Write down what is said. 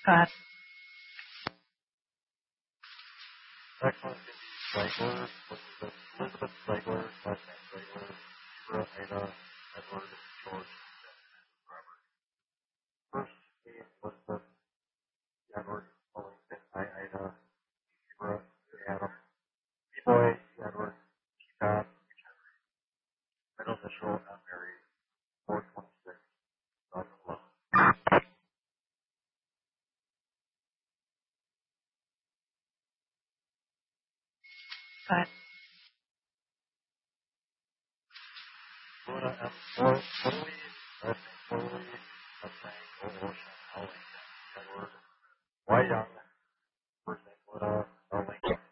Cut. Excellent Flagler, Elizabeth Flagler, last name Flagler, Zebra, Ada, Edward, George, Robert. First name Elizabeth, Edward, Wellington, I, Ida, Zebra, Adam, B-Boy, Edward, Scott, middle initial, Mary, 426, 2011. Cut. Luna M. Foley, last name Foley, last name Ocean, Ellington, Edward, Y. Young, first name Luna, Ellington.